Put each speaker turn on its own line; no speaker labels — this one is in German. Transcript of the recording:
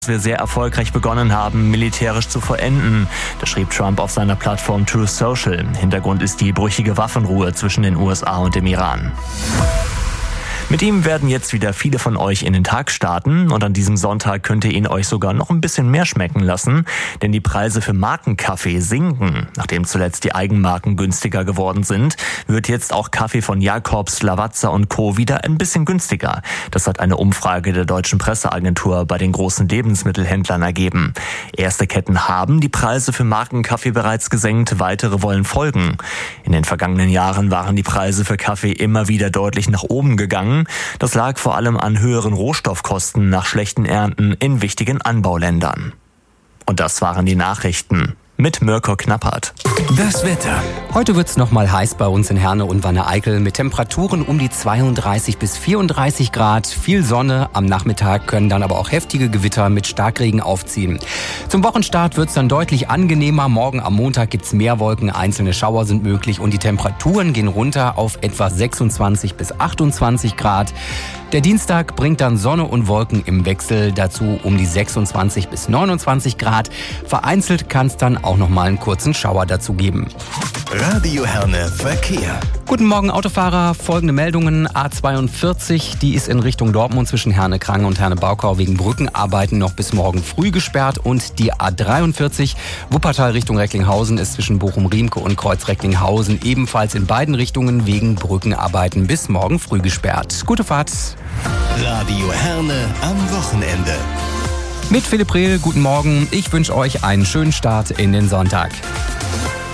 wir sehr erfolgreich begonnen haben, militärisch zu vollenden. Das schrieb Trump auf seiner Plattform Truth Social. Hintergrund ist die brüchige Waffenruhe zwischen den USA und dem Iran. Mit ihm werden jetzt wieder viele von euch in den Tag starten und an diesem Sonntag könnt ihr ihn euch sogar noch ein bisschen mehr schmecken lassen, denn die Preise für Markenkaffee sinken. Nachdem zuletzt die Eigenmarken günstiger geworden sind, wird jetzt auch Kaffee von Jacobs, Lavazza und Co. wieder ein bisschen günstiger. Das hat eine Umfrage der Deutschen Presseagentur bei den großen Lebensmittelhändlern ergeben. Erste Ketten haben die Preise für Markenkaffee bereits gesenkt, weitere wollen folgen. In den vergangenen Jahren waren die Preise für Kaffee immer wieder deutlich nach oben gegangen. Das lag vor allem an höheren Rohstoffkosten nach schlechten Ernten in wichtigen Anbauländern. Und das waren die Nachrichten mit Mirko Knappert.
Das Wetter. Heute wird's noch mal heiß bei uns in Herne und Wanne-Eickel mit Temperaturen um die 32 bis 34 Grad. Viel Sonne. Am Nachmittag können dann aber auch heftige Gewitter mit Starkregen aufziehen. Zum Wochenstart wird's dann deutlich angenehmer. Morgen am Montag gibt's mehr Wolken. Einzelne Schauer sind möglich und die Temperaturen gehen runter auf etwa 26 bis 28 Grad. Der Dienstag bringt dann Sonne und Wolken im Wechsel, dazu um die 26 bis 29 Grad. Vereinzelt kann es dann auch noch mal einen kurzen Schauer dazu geben.
Radio Herne Verkehr.
Guten Morgen Autofahrer, folgende Meldungen. A42, die ist in Richtung Dortmund zwischen Herne-Krange und Herne-Baukau wegen Brückenarbeiten noch bis morgen früh gesperrt. Und die A43, Wuppertal Richtung Recklinghausen, ist zwischen Bochum-Riemke und Kreuz-Recklinghausen ebenfalls in beiden Richtungen wegen Brückenarbeiten bis morgen früh gesperrt. Gute Fahrt.
Radio Herne am Wochenende.
Mit Philipp Rehl, guten Morgen. Ich wünsche euch einen schönen Start in den Sonntag.